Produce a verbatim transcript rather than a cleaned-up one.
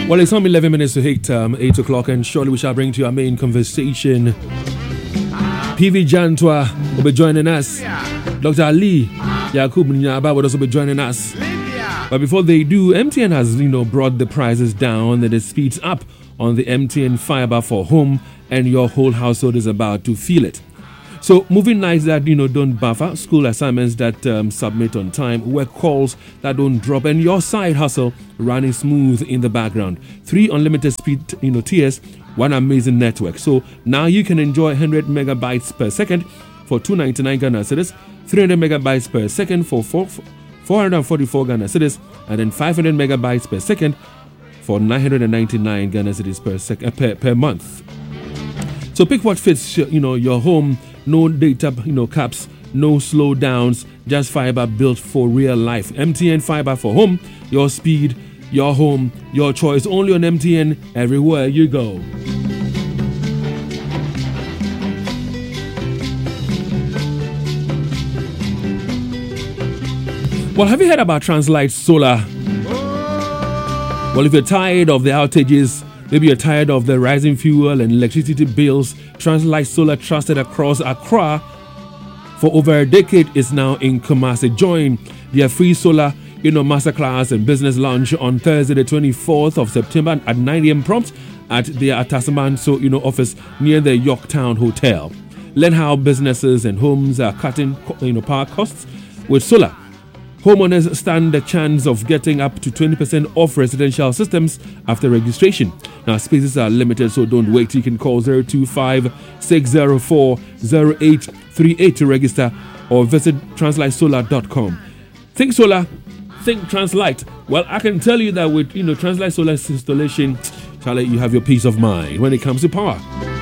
Well, it's only eleven minutes to hit um, eight o'clock, and shortly we shall bring to our main conversation. P V Jantwa will be joining us. Doctor Ali Yakub Nyaba will also be joining us. But before they do, M T N has, you know, brought the prices down and the speeds up on the M T N fiber for home, and your whole household is about to feel it. So moving nights that, you know, don't buffer, school assignments that um, submit on time, work calls that don't drop, and your side hustle running smooth in the background. Three unlimited speed, you know, tiers, one amazing network. So now you can enjoy one hundred megabytes per second for two hundred ninety-nine Ghana cedis, three hundred megabytes per second for four, four hundred forty-four Ghana cedis, and then five hundred megabytes per second for nine hundred ninety-nine Ghana cedis per, sec- uh, per per month. So pick what fits, you know, your home. No data, you know, caps, no slowdowns, just fiber built for real life. M T N fiber for home, your speed, your home, your choice. Only on M T N, everywhere you go. Well, have you heard about Translite Solar? Well, if you're tired of the outages, maybe you're tired of the rising fuel and electricity bills, Translite Solar, trusted across Accra for over a decade, is now in Kumasi. Join their free solar, you know, masterclass and business launch on Thursday, the twenty-fourth of September at nine a.m. prompt at their Atasaman, so you know, office near the Yorktown Hotel. Learn how businesses and homes are cutting, you know, power costs with solar. Homeowners stand the chance of getting up to twenty percent off residential systems after registration. Now, spaces are limited, so don't wait. You can call zero two five, six zero four, zero eight three eight to register or visit translite solar dot com. Think solar, think Translite. Well, I can tell you that with, you know, Translite Solar's installation, Charlie, you have your peace of mind when it comes to power.